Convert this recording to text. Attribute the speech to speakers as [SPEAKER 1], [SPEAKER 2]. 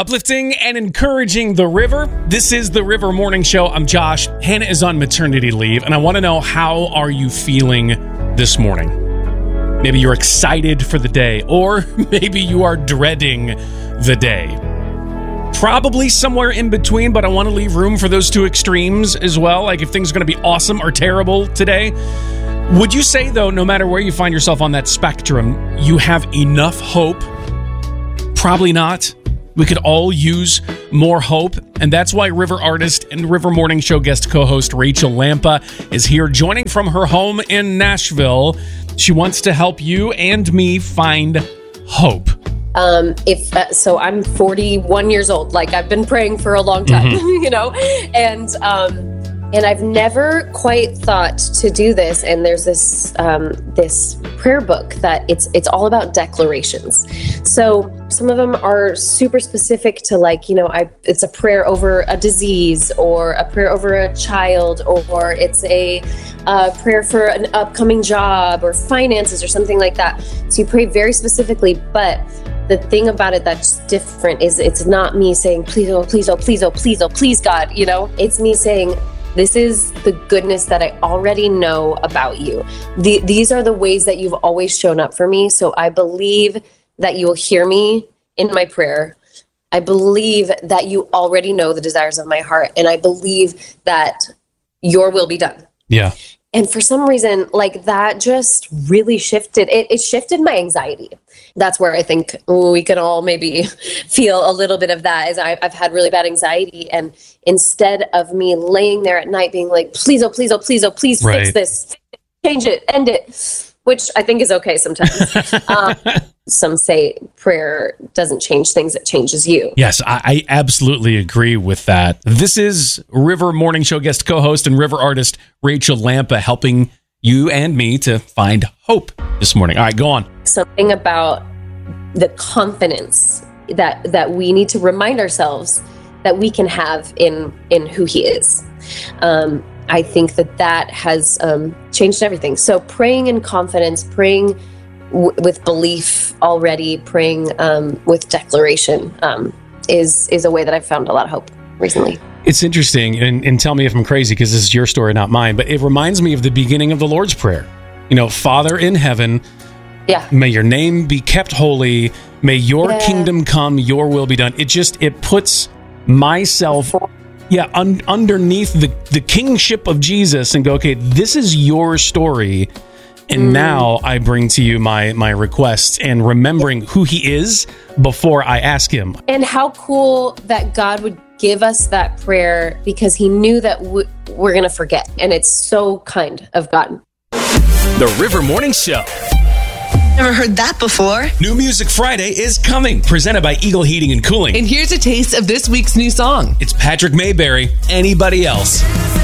[SPEAKER 1] Uplifting and encouraging the river. This is the River Morning Show. I'm Josh. Hannah is on maternity leave, and I want to know, how are you feeling this morning? Maybe you're excited for the day, or maybe you are dreading the day. Probably somewhere in between, but I want to leave room for those two extremes as well. Like if things are going to be awesome or terrible today. Would you say, though, no matter where you find yourself on that spectrum, you have enough hope? Probably not. We could all use more hope, and that's why River artist and River Morning Show guest co-host Rachel Lampa is here, joining from her home in Nashville. She wants to help you and me find hope.
[SPEAKER 2] So I'm 41 years old. Like, I've been praying for a long time, and I've never quite thought to do this. And there's this prayer book that it's all about declarations. So some of them are super specific to it's a prayer over a disease, or a prayer over a child, or it's a prayer for an upcoming job or finances or something like that. So you pray very specifically, but the thing about it that's different is it's not me saying, please, oh, please, oh, please, oh, please, oh, please, God, it's me saying, this is the goodness that I already know about you. These are the ways that you've always shown up for me. So I believe that you will hear me in my prayer. I believe that you already know the desires of my heart. And I believe that your will be done.
[SPEAKER 1] Yeah.
[SPEAKER 2] And for some reason, that just really shifted. It shifted my anxiety. That's where I think we can all maybe feel a little bit of that. Is I've had really bad anxiety. And instead of me laying there at night being like, please, oh, please, oh, please, oh, please fix this, change it, end it, which I think is okay sometimes. Some say prayer doesn't change things, it changes you.
[SPEAKER 1] Yes, I absolutely agree with that. This is River Morning Show guest co-host and River artist Rachel Lampa, helping you and me to find hope this morning. All right, go on.
[SPEAKER 2] Something about the confidence that we need to remind ourselves that we can have in who he is. I think that has changed everything. So praying in confidence, praying with belief already, praying with declaration is a way that I've found a lot of hope recently.
[SPEAKER 1] It's interesting, and tell me if I'm crazy, because this is your story, not mine, but it reminds me of the beginning of the Lord's Prayer. Father in heaven, may your name be kept holy, may your kingdom come, your will be done. It puts myself underneath the kingship of Jesus and go, okay, this is your story. And now I bring to you my requests, and remembering who he is before I ask him.
[SPEAKER 2] And how cool that God would give us that prayer, because he knew that we're going to forget. And it's so kind of God.
[SPEAKER 3] The River Morning Show.
[SPEAKER 4] Never heard that before.
[SPEAKER 3] New Music Friday is coming, presented by Eagle Heating and Cooling.
[SPEAKER 5] And here's a taste of this week's new song.
[SPEAKER 3] It's Patrick Mayberry, Anybody Else.